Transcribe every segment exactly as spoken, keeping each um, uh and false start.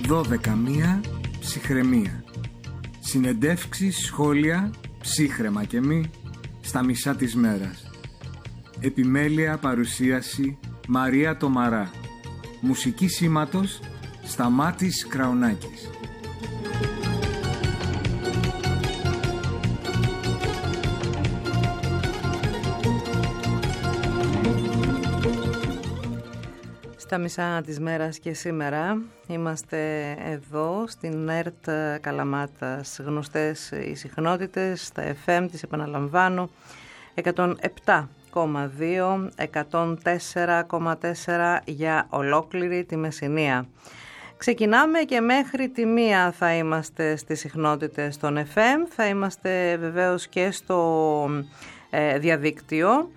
δώδεκα μία ψυχραιμία. Συνεντεύξεις, σχόλια, ψύχραιμα και μη, στα μισά της μέρας. Επιμέλεια παρουσίαση Μαρία Τομαρά. Μουσική σήματος Σταμάτης Κραουνάκης. Στα μισά της μέρας και σήμερα είμαστε εδώ στην ΕΡΤ Καλαμάτας. Γνωστές οι συχνότητες, στα εφ εμ της επαναλαμβάνω, εκατόν επτά κόμμα δύο, εκατόν τέσσερα κόμμα τέσσερα για ολόκληρη τη Μεσσηνία. Ξεκινάμε και μέχρι τη μία θα είμαστε στις συχνότητες των εφ εμ, θα είμαστε βεβαίως και στο ε, διαδίκτυο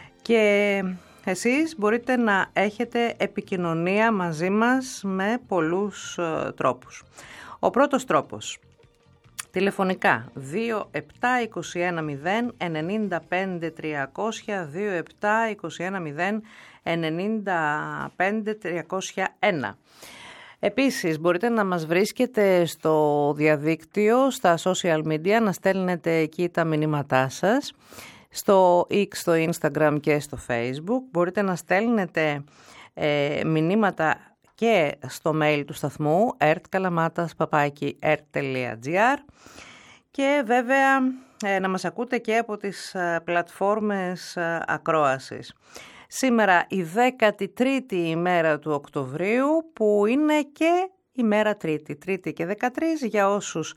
και εσείς μπορείτε να έχετε επικοινωνία μαζί μας με πολλούς ε, τρόπους. Ο πρώτος τρόπος, τηλεφωνικά δύο επτά είκοσι ένα μηδέν ενενήντα πέντε τριακόσια, δύο επτά είκοσι ένα μηδέν ενενήντα πέντε τριακόσια ένα. Επίσης μπορείτε να μας βρίσκετε στο διαδίκτυο, στα social media, να στέλνετε εκεί τα μηνύματά σας. Στο X, στο Instagram και στο Facebook. Μπορείτε να στέλνετε ε, μηνύματα και στο mail του σταθμού ερτκαλαμάτας παπάκι ερτ τελεία τζι άρ και βέβαια ε, να μας ακούτε και από τις ε, πλατφόρμες ε, ακρόασης. Σήμερα η δέκατη τρίτη ημέρα του Οκτωβρίου, που είναι και ημέρα Τρίτη, Τρίτη και δεκατρείς, για όσους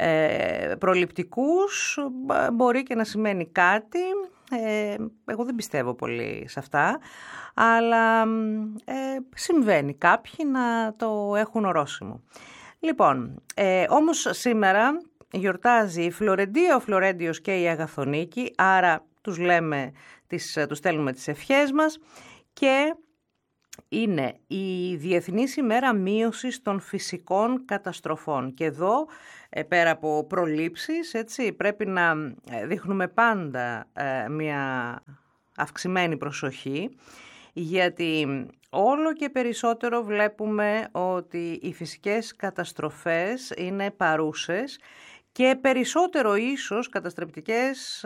ε, προληπτικούς μπορεί και να σημαίνει κάτι. Ε, εγώ δεν πιστεύω πολύ σε αυτά, αλλά ε, συμβαίνει κάποιοι να το έχουν ορόσημο. Λοιπόν, ε, όμως σήμερα γιορτάζει η Φλωρεντία, ο Φλωρέντιος και η Αγαθονίκη, άρα τους λέμε, τις, τους στέλνουμε τις ευχές μας και είναι η Διεθνής ημέρα μείωσης των φυσικών καταστροφών. Και εδώ, πέρα από προλήψεις, έτσι, πρέπει να δείχνουμε πάντα ε, μια αυξημένη προσοχή, γιατί όλο και περισσότερο βλέπουμε ότι οι φυσικές καταστροφές είναι παρούσες και περισσότερο ίσως καταστρεπτικές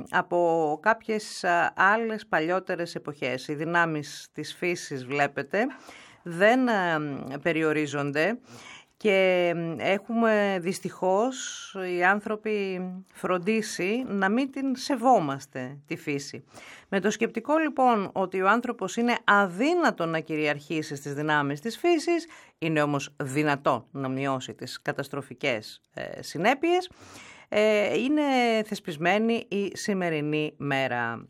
από κάποιες άλλες παλιότερες εποχές. Οι δυνάμεις της φύσης, βλέπετε, δεν περιορίζονται και έχουμε δυστυχώς οι άνθρωποι φροντίσει να μην την σεβόμαστε τη φύση. Με το σκεπτικό λοιπόν ότι ο άνθρωπος είναι αδύνατο να κυριαρχήσει στις δυνάμεις της φύσης, είναι όμως δυνατό να μειώσει τις καταστροφικές ε, συνέπειες, ε, είναι θεσπισμένη η σημερινή μέρα.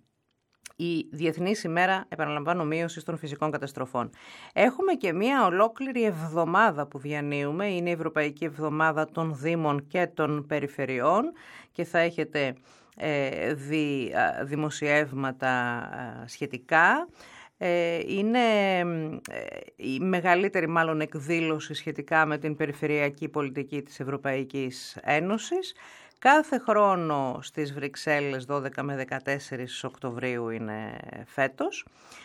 Η Διεθνής ημέρα, επαναλαμβάνω, μείωσης των φυσικών καταστροφών. Έχουμε και μία ολόκληρη εβδομάδα που διανύουμε, είναι η Ευρωπαϊκή Εβδομάδα των Δήμων και των Περιφερειών και θα έχετε ε, δει ε, δημοσιεύματα ε, σχετικά. Ε, είναι ε, η μεγαλύτερη μάλλον εκδήλωση σχετικά με την περιφερειακή πολιτική της Ευρωπαϊκής Ένωσης. Κάθε χρόνο στις Βρυξέλλες δώδεκα με δεκατέσσερις Οκτωβρίου είναι φέτος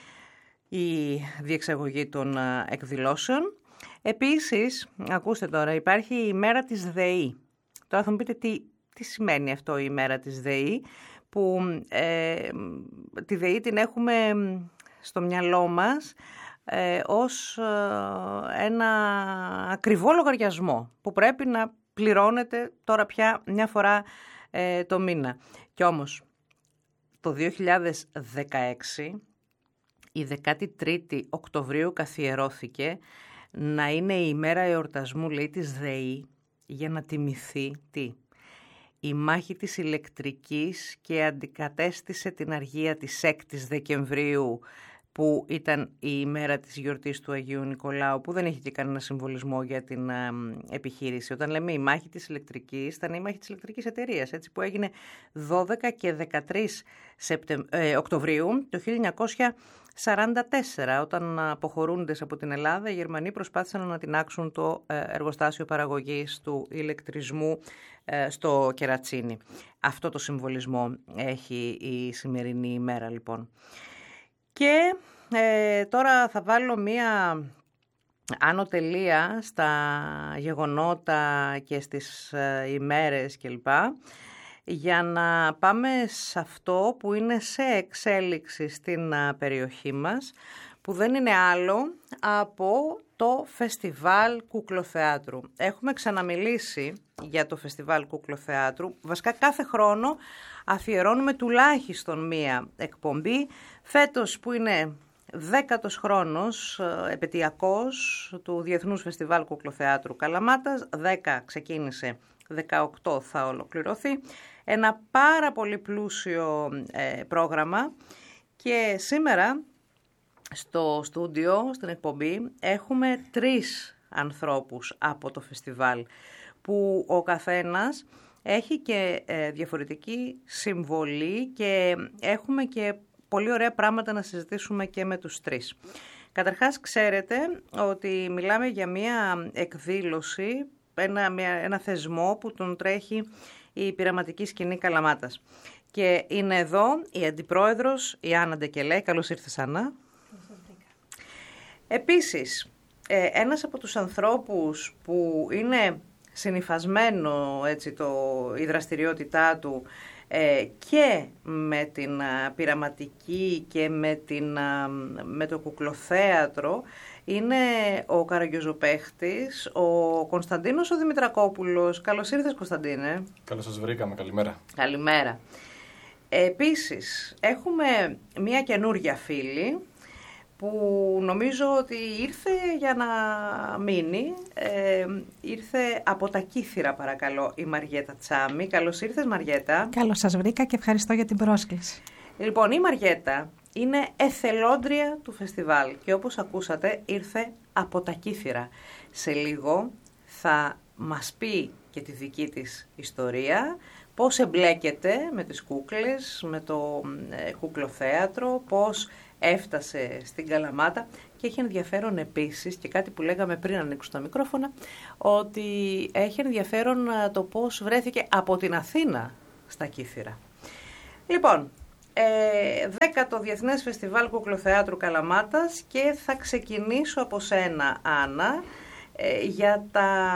η διεξαγωγή των εκδηλώσεων. Επίσης, ακούστε τώρα, υπάρχει η μέρα της ΔΕΗ. Τώρα θα μου πείτε τι, τι σημαίνει αυτό η μέρα της ΔΕΗ, που ε, τη ΔΕΗ την έχουμε στο μυαλό μας ε, ως ε, ένα ακριβό λογαριασμό που πρέπει να πληρώνεται τώρα πια μια φορά ε, το μήνα. Κι όμως το δύο χιλιάδες δεκαέξι η δέκατη τρίτη Οκτωβρίου καθιερώθηκε να είναι η ημέρα εορτασμού, λέει, της ΔΕΗ, για να τιμηθεί τι? Η μάχη της ηλεκτρικής, και αντικατέστησε την αργία της έκτης Δεκεμβρίου, που ήταν η ημέρα της γιορτής του Αγίου Νικολάου, που δεν έχει και κανένα συμβολισμό για την α, επιχείρηση. Όταν λέμε η μάχη της ηλεκτρικής, ήταν η μάχη της ηλεκτρικής εταιρείας, έτσι, που έγινε δώδεκα και δεκατρείς Σεπτεμ... ε, Οκτωβρίου το χίλια εννιακόσια σαράντα τέσσερα, όταν αποχωρούντες από την Ελλάδα, οι Γερμανοί προσπάθησαν να ανατινάξουν το εργοστάσιο παραγωγής του ηλεκτρισμού ε, στο Κερατσίνι. Αυτό το συμβολισμό έχει η σημερινή ημέρα, λοιπόν. Και ε, τώρα θα βάλω μία άνω τελεία στα γεγονότα και στις ημέρες κλπ. Για να πάμε σε αυτό που είναι σε εξέλιξη στην περιοχή μας, που δεν είναι άλλο από το Φεστιβάλ Κούκλο-Θεάτρου. Έχουμε ξαναμιλήσει για το Φεστιβάλ Κούκλο-Θεάτρου. Βασικά κάθε χρόνο αφιερώνουμε τουλάχιστον μία εκπομπή. Φέτος που είναι δέκατος χρόνος επετειακός του Διεθνούς Φεστιβάλ Κούκλο-Θεάτρου Καλαμάτας, δέκα ξεκίνησε, δεκαοκτώ θα ολοκληρωθεί. Ένα πάρα πολύ πλούσιο ε, πρόγραμμα και σήμερα στο στούντιο, στην εκπομπή, έχουμε τρεις ανθρώπους από το φεστιβάλ που ο καθένας έχει και ε, διαφορετική συμβολή και έχουμε και πολύ ωραία πράγματα να συζητήσουμε και με τους τρεις. Καταρχάς ξέρετε ότι μιλάμε για μια εκδήλωση, ένα, μια, ένα θεσμό που τον τρέχει η πειραματική σκηνή Καλαμάτας. Και είναι εδώ η Αντιπρόεδρος, η Άννα Ντεκελέ. Καλώς ήρθες, Άννα. Επίσης, ε, ένας από τους ανθρώπους που είναι συνυφασμένο έτσι, το, η δραστηριότητά του ε, και με την α, πειραματική και με, την, α, με το κουκλοθέατρο είναι ο καραγκιόζοπαίχτης, ο Κωνσταντίνος ο Δημητρακόπουλος. Καλώς ήρθες, Κωνσταντίνε. Καλώς σας βρήκαμε, καλημέρα. Καλημέρα. Επίσης, έχουμε μια καινούργια φίλη που νομίζω ότι ήρθε για να μείνει. Ε, ήρθε από τα Κύθυρα, παρακαλώ, η Μαριέτα Τσάμι. Καλώς ήρθες, Μαριέτα. Καλώς σας βρήκα και ευχαριστώ για την πρόσκληση. Λοιπόν, η Μαριέτα είναι εθελόντρια του φεστιβάλ και όπως ακούσατε ήρθε από τα Κύθυρα. Σε λίγο θα μας πει και τη δική της ιστορία, πώς εμπλέκεται με τις κούκλες, με το ε, κούκλοθέατρο, πώς έφτασε στην Καλαμάτα και έχει ενδιαφέρον επίσης και κάτι που λέγαμε πριν ανοίξω τα μικρόφωνα, ότι έχει ενδιαφέρον το πώς βρέθηκε από την Αθήνα στα Κύθυρα. Λοιπόν, ε, δέκατο Διεθνές Φεστιβάλ Κούκλο-Θεάτρου Καλαμάτας και θα ξεκινήσω από σένα, Άννα, ε, για τα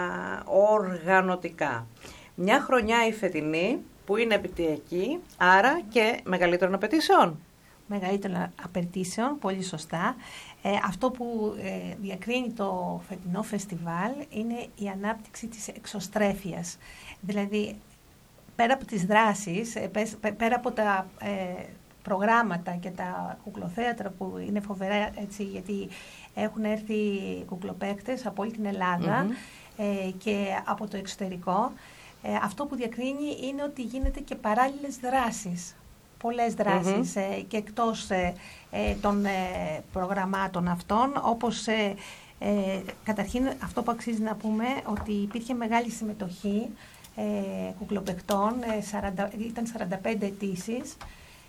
οργανωτικά. Μια χρονιά η φετινή που είναι επιτυχιακή, άρα και μεγαλύτερων απαιτήσεων. Μεγαλύτερων απαιτήσεων, πολύ σωστά. Ε, αυτό που ε, διακρίνει το φετινό φεστιβάλ είναι η ανάπτυξη της εξωστρέφειας. Δηλαδή, πέρα από τις δράσεις, ε, πέρα από τα ε, προγράμματα και τα κουκλοθέατρα που είναι φοβερά, έτσι, γιατί έχουν έρθει κουκλοπαίκτες από όλη την Ελλάδα mm-hmm. ε, και από το εξωτερικό, ε, αυτό που διακρίνει είναι ότι γίνεται και παράλληλες δράσεις. Πολλές δράσεις mm-hmm. ε, και εκτός ε, ε, των ε, προγραμμάτων αυτών, όπως ε, ε, καταρχήν αυτό που αξίζει να πούμε, ότι υπήρχε μεγάλη συμμετοχή ε, κουκλοπαικτών, ε, σαράντα, ήταν σαράντα πέντε αιτήσεις,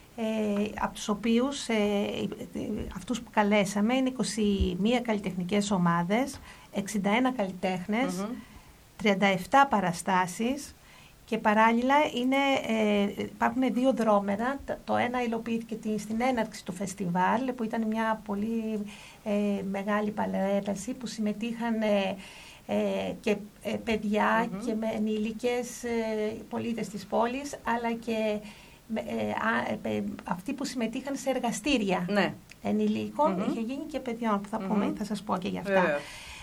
ε, από τους οποίους ε, αυτούς που καλέσαμε είναι είκοσι μία καλλιτεχνικές ομάδες, εξήντα ένα καλλιτέχνες, mm-hmm. τριάντα επτά παραστάσεις. Και παράλληλα είναι, ε, υπάρχουν δύο δρόμενα. Το ένα υλοποιήθηκε στην έναρξη του φεστιβάλ, που ήταν μια πολύ ε, μεγάλη παρέλαση, που συμμετείχαν ε, ε, και ε, παιδιά mm-hmm. και με ενήλικες ε, πολίτες της πόλης, αλλά και ε, ε, αυτοί που συμμετείχαν σε εργαστήρια ναι. ενηλίκων. Mm-hmm. Είχε γίνει και παιδιών, που θα, πούμε, mm-hmm. θα σας πω και γι' αυτά. Yeah.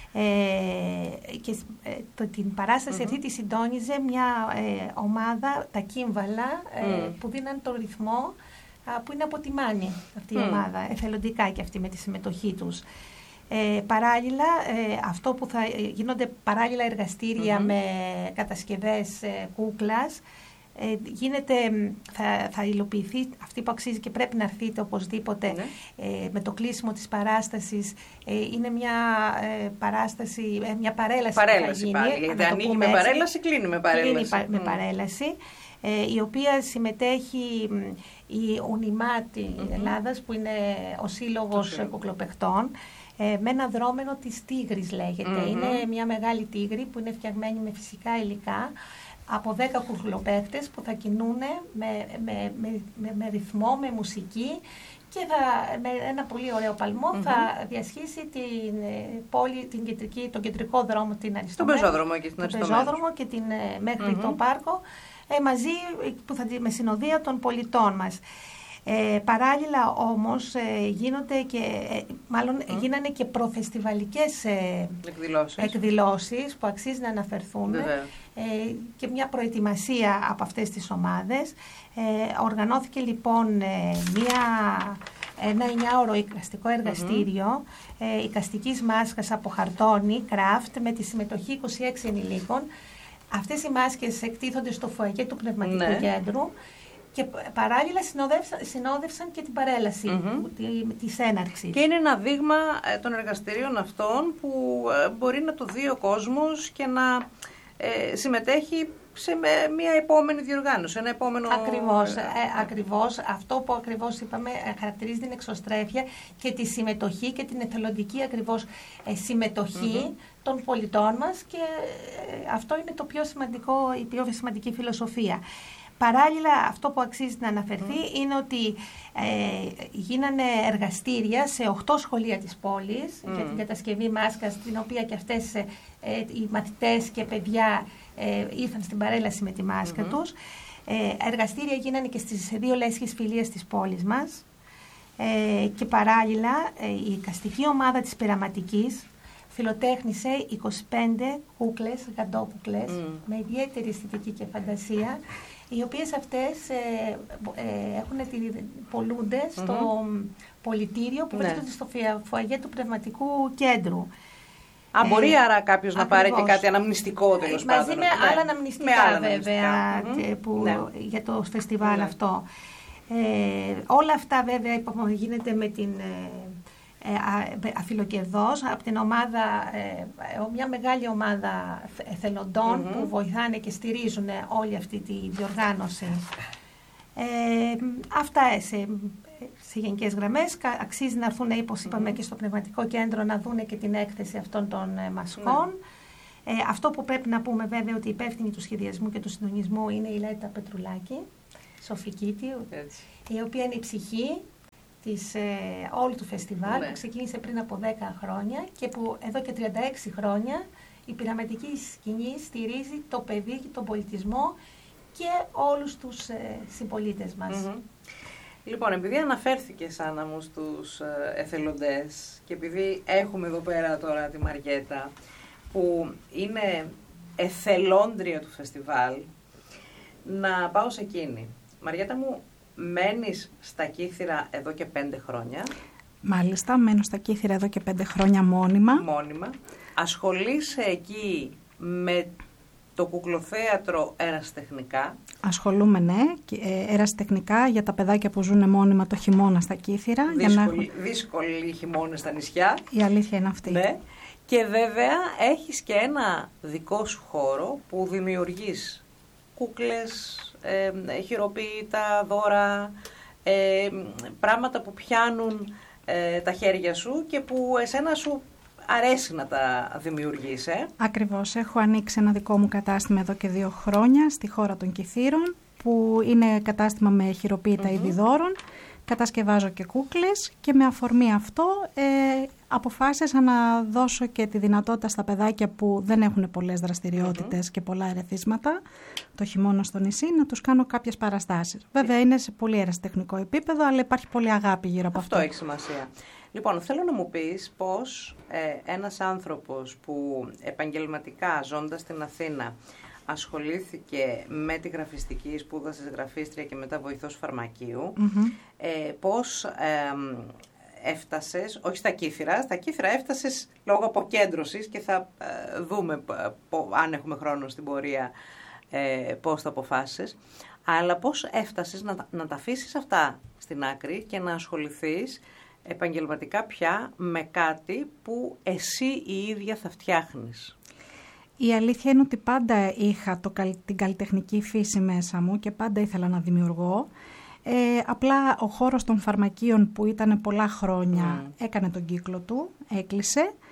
Ε, και ε, το, την παράσταση mm-hmm. αυτή τη συντόνιζε μια ε, ομάδα, τα Κύμβαλα, ε, mm. που δίναν το ρυθμό, α, που είναι από τη Μάνη αυτή mm. η ομάδα, εθελοντικά και αυτή με τη συμμετοχή τους. Ε, παράλληλα, ε, αυτό που θα ε, γίνονται παράλληλα εργαστήρια mm-hmm. με κατασκευές ε, κούκλας, Ε, γίνεται, θα, θα υλοποιηθεί αυτή που αξίζει και πρέπει να έρθετε οπωσδήποτε ναι. ε, με το κλείσιμο της παράστασης. Ε, είναι μια ε, παράσταση, ε, μια παρέλαση, παρέλαση που θα γίνει. Πάλι, γιατί ανοίγει με παρέλαση, κλείνει με παρέλαση. Κλείνει πα, με mm. παρέλαση, ε, η οποία συμμετέχει η Ουνιμάτη mm-hmm. Ελλάδας, που είναι ο Σύλλογος Κουκλοπαικτών, ε, με ένα δρόμενο της Τίγρης λέγεται. Mm-hmm. Είναι μια μεγάλη τίγρη που είναι φτιαγμένη με φυσικά υλικά, από δέκα κουκλοπαίκτες που θα κινούν με, με, με, με, με ρυθμό, με μουσική και θα, με ένα πολύ ωραίο παλμό Mm-hmm. θα διασχίσει την ε, πόλη, την κεντρική, τον κεντρικό δρόμο, την Αριστομένη. Τον πεζόδρομο και την Αριστομένη. Τον πεζόδρομο και την, ε, μέχρι Mm-hmm. το πάρκο, ε, μαζί που θα, με συνοδεία των πολιτών μας. Ε, παράλληλα όμως ε, γίνονται και, ε, μάλλον Mm. γίνανε και προφεστιβαλικές ε, εκδηλώσεις. εκδηλώσεις που αξίζει να αναφερθούμε ε, και μια προετοιμασία από αυτές τις ομάδες. Ε, οργανώθηκε λοιπόν ε, μια, ένα εννιάωρο εικαστικό εργαστήριο mm-hmm. ε, εικαστικής μάσκας από χαρτόνι, craft, με τη συμμετοχή είκοσι έξι ενηλίκων. Αυτές οι μάσκες εκτίθονται στο φουαγέ του Πνευματικού ναι. Κέντρου και παράλληλα συνόδευσαν, συνόδευσαν και την παρέλαση mm-hmm. τη, της έναρξης. Και είναι ένα δείγμα ε, των εργαστηρίων αυτών που ε, μπορεί να το δει ο κόσμος και να ε, συμμετέχει σε μια επόμενη διοργάνωση, ένα επόμενο... Ακριβώς, ε, ακριβώς. Αυτό που ακριβώς είπαμε ε, χαρακτηρίζει την εξωστρέφεια και τη συμμετοχή και την εθελοντική ακριβώς ε, συμμετοχή mm-hmm. των πολιτών μας και ε, αυτό είναι το πιο σημαντικό, η πιο σημαντική φιλοσοφία. Παράλληλα, αυτό που αξίζει να αναφερθεί mm. είναι ότι ε, γίνανε εργαστήρια σε οκτώ σχολεία της πόλης mm. για την κατασκευή μάσκας, την οποία και αυτές ε, οι μαθητές και παιδιά ε, ήρθαν στην παρέλαση με τη μάσκα mm-hmm. τους. Ε, εργαστήρια γίνανε και στις δύο λέσχες φιλίας της πόλης μας ε, και παράλληλα ε, η εικαστική ομάδα της πειραματικής φιλοτέχνησε είκοσι πέντε κούκλες, γαντόκουκλες mm. με ιδιαίτερη αισθητική και φαντασία, οι οποίες αυτές ε, ε, έχουν τη, πολλούνται στο mm-hmm. πολιτήριο που ναι. βρίσκονται στο φουαγέ του Πνευματικού Κέντρου. Α, ε, μπορεί άρα κάποιος να πάρει και κάτι αναμνηστικό τέλος πάντων. Μαζί με άλλα αναμνηστικά βέβαια mm-hmm. που, ναι. για το φεστιβάλ ναι. αυτό. Ε, όλα αυτά βέβαια γίνεται με την... Ε, αφιλοκερδός από την ομάδα, ε, μια μεγάλη ομάδα εθελοντών mm-hmm. που βοηθάνε και στηρίζουν όλη αυτή τη διοργάνωση. Ε, αυτά σε, σε γενικές γραμμές. Αξίζει να έρθουν, όπως είπαμε, mm-hmm. και στο Πνευματικό Κέντρο να δουν και την έκθεση αυτών των ε, μασκών. Mm-hmm. Ε, αυτό που πρέπει να πούμε βέβαια ότι η υπεύθυνη του σχεδιασμού και του συντονισμού είναι η Λέτα Πετρουλάκη, Σοφικίτη, η οποία είναι η ψυχή της, ε, όλου του φεστιβάλ ναι. που ξεκίνησε πριν από δέκα χρόνια και που εδώ και τριάντα έξι χρόνια η πειραματική σκηνή στηρίζει το παιδί και τον πολιτισμό και όλους τους ε, συμπολίτες μας. Mm-hmm. Λοιπόν, επειδή αναφέρθηκες, Άννα μου, στους ε, εθελοντές και επειδή έχουμε εδώ πέρα τώρα τη Μαριέτα που είναι εθελόντρια του φεστιβάλ, να πάω σε εκείνη. Μαριέτα μου, μένεις στα Κύθυρα εδώ και πέντε χρόνια. Μάλιστα, μένω στα Κύθυρα εδώ και πέντε χρόνια μόνιμα. Μόνιμα. Ασχολείσαι εκεί με το κουκλοθέατρο ερασιτεχνικά. Ασχολούμαι, ναι, ερασιτεχνικά για τα παιδάκια που ζουν μόνιμα το χειμώνα στα Κύθυρα. Δύσκολη, για να έχουν... δύσκολη χειμώνα στα νησιά. Η αλήθεια είναι αυτή. Ναι. Και βέβαια έχεις και ένα δικό σου χώρο που δημιουργείς κούκλες, ε, χειροποίητα, δώρα, ε, πράγματα που πιάνουν ε, τα χέρια σου και που εσένα σου αρέσει να τα δημιουργείς. Ε. Ακριβώς. Έχω ανοίξει ένα δικό μου κατάστημα εδώ και δύο χρόνια στη χώρα των Κιθήρων, που είναι κατάστημα με χειροποίητα mm-hmm. είδη δώρων. Κατασκευάζω και κούκλες και με αφορμή αυτό ε, αποφάσισα να δώσω και τη δυνατότητα στα παιδάκια που δεν έχουν πολλές δραστηριότητες mm-hmm. και πολλά ερεθίσματα το χειμώνα στο νησί να τους κάνω κάποιες παραστάσεις. Βέβαια είναι σε πολύ ερασιτεχνικό επίπεδο, αλλά υπάρχει πολύ αγάπη γύρω από αυτό. Αυτό έχει σημασία. Λοιπόν, θέλω να μου πεις πώς ε, ένας άνθρωπος που επαγγελματικά ζώντας στην Αθήνα ασχολήθηκε με τη γραφιστική, σπούδασε γραφίστρια και μετά βοηθός φαρμακείου, mm-hmm. ε, πώς ε, έφτασες, όχι στα Κύθυρα, στα Κύθυρα έφτασες λόγω αποκέντρωσης και θα ε, δούμε πο, αν έχουμε χρόνο στην πορεία ε, πώς θα αποφάσισες, αλλά πώς έφτασες να, να τα αφήσεις αυτά στην άκρη και να ασχοληθείς επαγγελματικά πια με κάτι που εσύ η ίδια θα φτιάχνεις. Η αλήθεια είναι ότι πάντα είχα το, την καλλιτεχνική φύση μέσα μου και πάντα ήθελα να δημιουργώ. Ε, απλά ο χώρος των φαρμακείων που ήταν πολλά χρόνια mm. έκανε τον κύκλο του, έκλεισε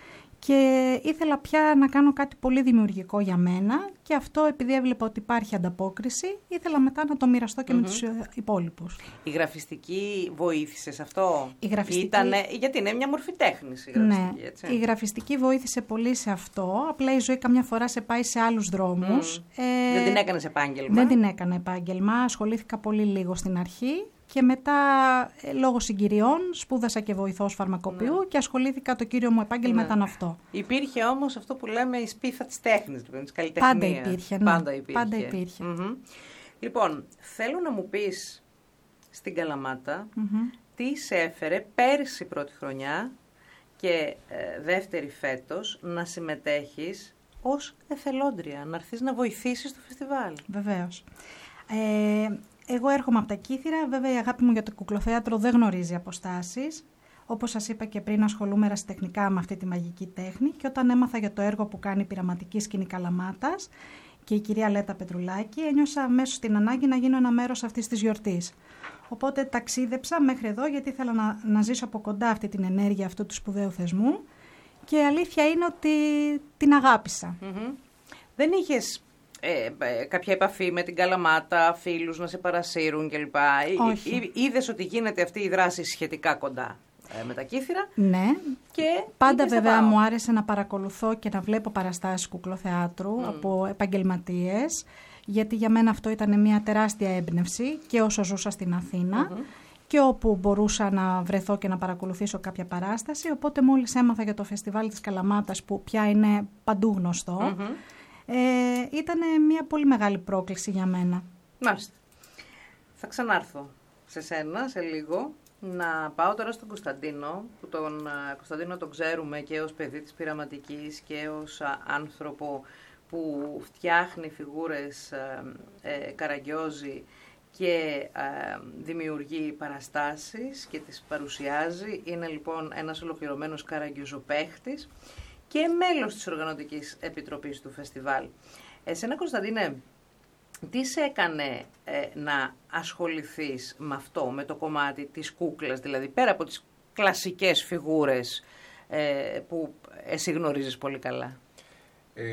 Και ήθελα πια να κάνω κάτι πολύ δημιουργικό για μένα και αυτό επειδή έβλεπα ότι υπάρχει ανταπόκριση, ήθελα μετά να το μοιραστώ και mm-hmm. με τους υπόλοιπους. Η γραφιστική βοήθησε σε αυτό? Η γραφιστική... Ήτανε, γιατί είναι μια μορφή τέχνης η γραφιστική, ναι, έτσι. Η γραφιστική βοήθησε πολύ σε αυτό, απλά η ζωή καμιά φορά σε πάει σε άλλους δρόμους. Mm. Ε, δεν την έκανες επάγγελμα? Δεν την έκανα επάγγελμα, ασχολήθηκα πολύ λίγο στην αρχή. Και μετά, λόγω συγκυριών, σπούδασα και βοηθός φαρμακοποιού ναι. και ασχολήθηκα, το κύριο μου επάγγελμα ναι. ήταν αυτό. Υπήρχε όμως αυτό που λέμε η σπίθα της τέχνης, της καλλιτεχνίας. Πάντα υπήρχε, ναι. Πάντα υπήρχε. Πάντα υπήρχε. Mm-hmm. Λοιπόν, θέλω να μου πεις στην Καλαμάτα mm-hmm. τι σε έφερε πέρυσι πρώτη χρονιά και ε, δεύτερη φέτος να συμμετέχεις ως εθελόντρια, να έρθεις να βοηθήσεις το φεστιβάλ. Βεβαίως. Ε, Εγώ έρχομαι από τα Κύθυρα, βέβαια η αγάπη μου για το κουκλοθέατρο δεν γνωρίζει αποστάσεις. Όπως σας είπα και πριν, ασχολούμαι ερασιτεχνικά με αυτή τη μαγική τέχνη και όταν έμαθα για το έργο που κάνει η πειραματική σκηνή Καλαμάτας και η κυρία Λέτα Πετρουλάκη, ένιωσα αμέσως την ανάγκη να γίνω ένα μέρος αυτής της γιορτής. Οπότε ταξίδεψα μέχρι εδώ γιατί ήθελα να, να ζήσω από κοντά αυτή την ενέργεια αυτού του σπουδαίου θεσμού και η αλήθεια είναι ότι την αγάπησα. Mm-hmm. Δεν είχες... Ε, ε, κάποια επαφή με την Καλαμάτα, φίλους να σε παρασύρουν κλπ? Όχι. Είδες ότι γίνεται αυτή η δράση σχετικά κοντά ε, με τα Κύθυρα? Ναι. Και πάντα βέβαια μου άρεσε να παρακολουθώ και να βλέπω παραστάσεις κουκλοθεάτρου mm. από επαγγελματίες, γιατί για μένα αυτό ήταν μια τεράστια έμπνευση και όσο ζούσα στην Αθήνα mm-hmm. και όπου μπορούσα να βρεθώ και να παρακολουθήσω κάποια παράσταση. Οπότε μόλις έμαθα για το φεστιβάλ της Καλαμάτας που πια είναι παντού γνωστό, mm-hmm. Ε, ήταν μια πολύ μεγάλη πρόκληση για μένα. Μάλιστα. Θα ξανάρθω σε σένα σε λίγο. Να πάω τώρα στον Κωνσταντίνο, που τον Κωνσταντίνο τον ξέρουμε και ως παιδί της πειραματικής και ως άνθρωπο που φτιάχνει φιγούρες ε, ε, καραγκιόζη και ε, δημιουργεί παραστάσεις και τις παρουσιάζει. Είναι λοιπόν ένας ολοκληρωμένος καραγκιόζοπαίχτης και μέλος της Οργανωτικής Επιτροπής του Φεστιβάλ. Εσένα, Κωνσταντίνε, τι σε έκανε ε, να ασχοληθείς με αυτό, με το κομμάτι της κούκλας, δηλαδή πέρα από τις κλασικές φιγούρες ε, που εσύ γνωρίζεις πολύ καλά? Ε,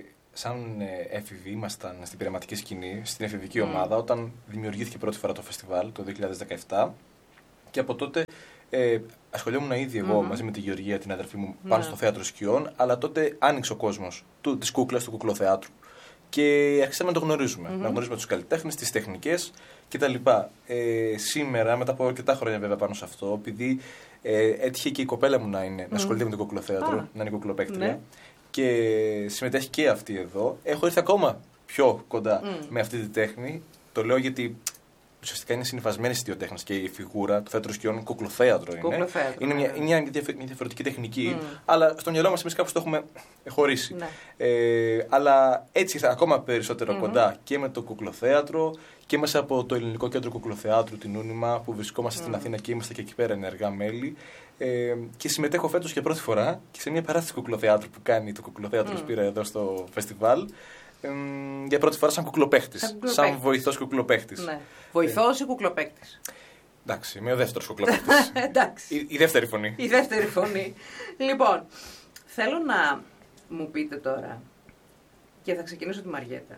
σαν έφηβοι ήμασταν στην πειραματική σκηνή, στην εφηβική mm. ομάδα, όταν δημιουργήθηκε πρώτη φορά το φεστιβάλ το δύο χιλιάδες δεκαεπτά και από τότε Ε, ασχολιόμουν ήδη εγώ mm-hmm. μαζί με τη Γεωργία, την αδερφή μου, πάνω yeah. στο θέατρο σκιών, αλλά τότε άνοιξε ο κόσμος της κούκλας, του κουκλοθεάτρου και αρχίσαμε να το γνωρίζουμε. Mm-hmm. Να γνωρίζουμε τους καλλιτέχνες, τις τεχνικές κτλ. Ε, σήμερα, μετά από αρκετά χρόνια βέβαια πάνω σε αυτό, επειδή ε, έτυχε και η κοπέλα μου να, είναι, mm. να ασχολείται με το κουκλοθέατρο, ah. να είναι κουκλοπαίκτρια mm. και συμμετέχει και αυτή εδώ, έχω έρθει ακόμα πιο κοντά mm. με αυτή τη τέχνη. Το λέω γιατί ουσιαστικά είναι συνυφασμένη στις δύο τέχνες και η φιγούρα, το θέατρο σκιών, κουκλοθέατρο είναι. Κουκλοθέατρο, είναι, ναι. μια, είναι μια διαφορετική τεχνική, mm. αλλά στο μυαλό μας εμείς κάπως το έχουμε χωρίσει. Ναι. Ε, αλλά έτσι ήρθα ακόμα περισσότερο mm-hmm. κοντά και με το κουκλοθέατρο και μέσα από το Ελληνικό Κέντρο Κουκλοθεάτρου, την Ούνιμα, που βρισκόμαστε mm. στην Αθήνα και είμαστε και εκεί πέρα ενεργά μέλη. Ε, και συμμετέχω φέτος για πρώτη φορά και σε μια παράσταση κουκλοθεάτρου που κάνει το Κουκλοθέατρο mm. Σπύρα εδώ στο φεστιβάλ. Ε, για πρώτη φορά σαν κουκλοπαίχτης, σαν, σαν βοηθός κουκλοπαίχτης. Ναι. Βοηθός ή κουκλοπαίχτης? Εντάξει, είμαι ο δεύτερος κουκλοπαίχτης. Εντάξει. Η, η δεύτερη φωνή. Η δεύτερη φωνή. Λοιπόν, θέλω να μου πείτε τώρα, και θα ξεκινήσω τη Μαριέτα,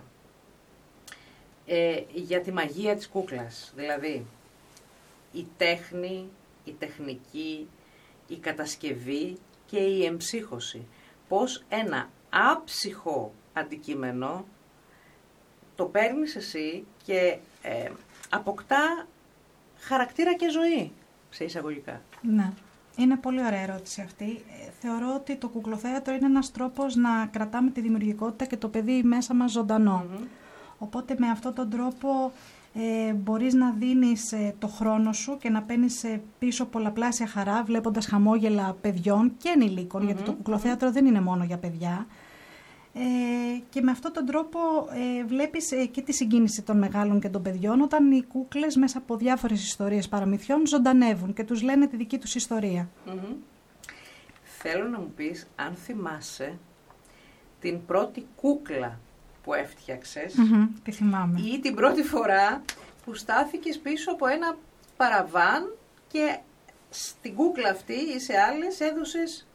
ε, για τη μαγεία της κούκλας. Δηλαδή, η τέχνη, η τεχνική, η κατασκευή και η εμψύχωση. Πώς ένα άψυχο αντικείμενο το παίρνεις εσύ και ε, αποκτά χαρακτήρα και ζωή, σε εισαγωγικά. Ναι, είναι πολύ ωραία ερώτηση αυτή. Ε, θεωρώ ότι το κουκλοθέατρο είναι ένας τρόπος να κρατάμε τη δημιουργικότητα και το παιδί μέσα μας ζωντανό. Mm-hmm. Οπότε με αυτόν τον τρόπο ε, μπορείς να δίνεις ε, το χρόνο σου και να παίρνεις ε, πίσω πολλαπλάσια χαρά βλέποντας χαμόγελα παιδιών και ενηλίκων, mm-hmm. γιατί το κουκλοθέατρο mm-hmm. δεν είναι μόνο για παιδιά. Ε, και με αυτόν τον τρόπο ε, βλέπεις ε, και τη συγκίνηση των μεγάλων και των παιδιών όταν οι κούκλες μέσα από διάφορες ιστορίες παραμυθιών ζωντανεύουν και τους λένε τη δική τους ιστορία. Mm-hmm. Θέλω να μου πεις αν θυμάσαι την πρώτη κούκλα που έφτιαξες mm-hmm, τη θυμάμαι. Ή την πρώτη φορά που στάθηκες πίσω από ένα παραβάν και στην κούκλα αυτή ή σε άλλες έδωσες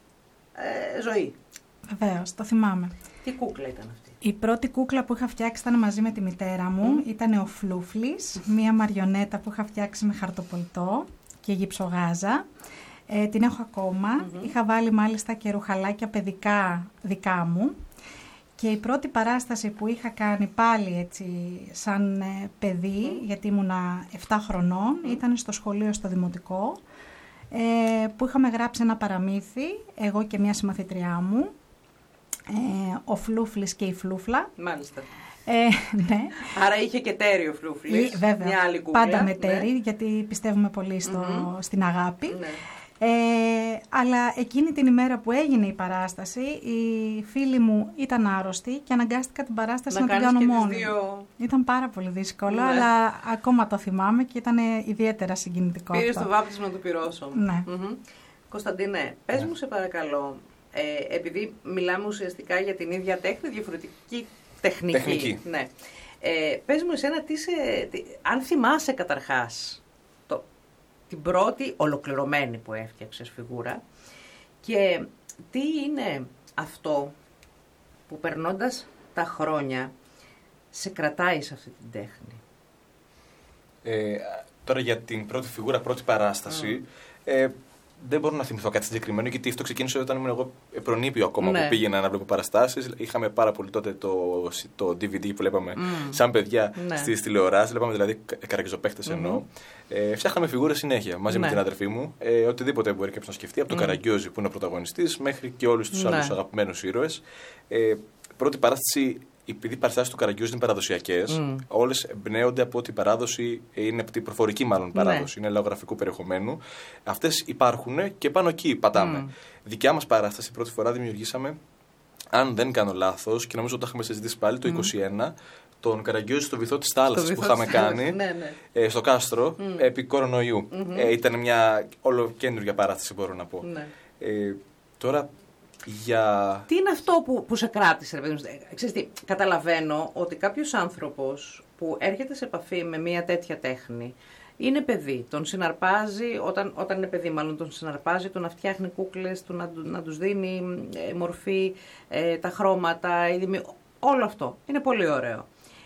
ε, ζωή. Βεβαίως, το θυμάμαι. Τι κούκλα ήταν αυτή? Η πρώτη κούκλα που είχα φτιάξει ήταν μαζί με τη μητέρα μου. Mm. Ήταν ο Φλούφλης, μία μαριονέτα που είχα φτιάξει με χαρτοπολτό και γυψογάζα. Ε, την έχω ακόμα. Mm-hmm. Είχα βάλει μάλιστα και ρουχαλάκια παιδικά δικά μου. Και η πρώτη παράσταση που είχα κάνει πάλι έτσι σαν ε, παιδί, mm. γιατί ήμουνα επτά χρονών, mm. ήταν στο σχολείο στο Δημοτικό, ε, που είχαμε γράψει ένα παραμύθι, εγώ και μια συμμαθήτριά μου, ε, ο Φλούφλης και η Φλούφλα. Μάλιστα. Ε, ναι. Άρα είχε και τέρι ο Φλούφλης, βέβαια, μια άλλη κούκλα. Πάντα με τέρι, ναι. Γιατί πιστεύουμε πολύ στο, mm-hmm. στην αγάπη. Ναι. Ε, αλλά εκείνη την ημέρα που έγινε η παράσταση, η φίλη μου ήταν άρρωστη και αναγκάστηκα την παράσταση να, να την κάνω μόνη. Δύο... Ήταν πάρα πολύ δύσκολο, ναι. Αλλά ακόμα το θυμάμαι και ήταν ιδιαίτερα συγκινητικό. Πήρες το βάπτισμα του πυρός όμως. Ναι. Mm-hmm. Κωνσταντίνε, πες μου σε παρακαλώ, ε, επειδή μιλάμε ουσιαστικά για την ίδια τέχνη, διαφορετική τεχνική. τεχνική. Ναι. Ε, πες μου εσένα, τι σε, τι, αν θυμάσαι καταρχάς την πρώτη ολοκληρωμένη που έφτιαξες φιγούρα και τι είναι αυτό που περνώντας τα χρόνια σε κρατάει σε αυτή την τέχνη. Ε, τώρα για την πρώτη φιγούρα, πρώτη παράσταση, mm. ε, δεν μπορώ να θυμηθώ κάτι συγκεκριμένο, γιατί αυτό ξεκίνησε όταν ήμουν εγώ προνήπιο ακόμα, ναι. Που πήγαινα να βλέπω παραστάσεις. Είχαμε πάρα πολύ τότε το, το ντι βι ντι που βλέπαμε mm. σαν παιδιά, ναι. Στις τηλεοράσεις. Βλέπαμε δηλαδή καραγκιόζοπαίχτες mm-hmm. εννοώ. Ε, φτιάχναμε φιγούρες συνέχεια μαζί ναι. με την αδερφή μου. Ε, οτιδήποτε μπορεί κάποιος να σκεφτεί, από το mm. Καραγκιόζη που είναι ο πρωταγωνιστής μέχρι και όλους τους ναι. άλλους αγαπημένους ήρωες. Ε, πρώτη παράσταση. Επειδή οι παραστάσεις του Καραγκιόζη είναι παραδοσιακές, mm. όλες εμπνέονται από την παράδοση, είναι από την προφορική μάλλον παράδοση, ναι. Είναι λαογραφικού περιεχομένου. Αυτές υπάρχουν και πάνω εκεί πατάμε. Mm. Δικιά μας παράσταση πρώτη φορά δημιουργήσαμε, αν δεν κάνω λάθος, και νομίζω ότι το είχαμε συζητήσει πάλι, το mm. είκοσι ένα, τον Καραγκιόζη στο βυθό της θάλασσας που είχαμε κάνει, ναι, ναι. Ε, στο Κάστρο, mm. επί κορονοϊού. Mm-hmm. Ε, ήταν μια ολοκένουργια παράσταση, μπορώ να πω. Mm. Ε, τώρα... Για... Τι είναι αυτό που, που σε κράτησε, ρε παιδί μου? Ξέρεις τι, καταλαβαίνω ότι κάποιος άνθρωπος που έρχεται σε επαφή με μια τέτοια τέχνη είναι παιδί, τον συναρπάζει, όταν, όταν είναι παιδί μάλλον τον συναρπάζει, το να φτιάχνει κούκλες, το να, να τους δίνει ε, μορφή, ε, τα χρώματα, η δημι... όλο αυτό είναι πολύ ωραίο.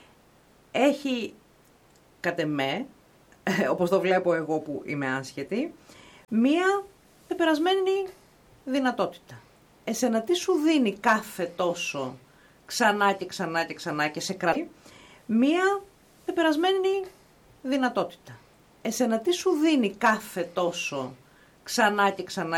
Έχει κατ' εμέ, ε, όπως το βλέπω εγώ που είμαι άσχετη, μία πεπερασμένη δυνατότητα. Εσένα τι σου δίνει κάθε τόσο ξανά και ξανά και ξανά και σε κρατεί μία πεπερασμένη δυνατότητα. Εσένα τι σου δίνει κάθε τόσο ξανά και ξανά